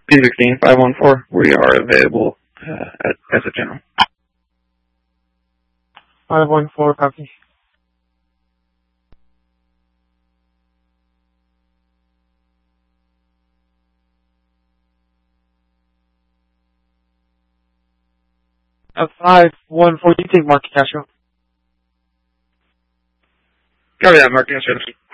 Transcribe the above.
P16 514. We are available as a general. 514, copy. At 514, you take Mark Castro. Copy that, Mark Castro.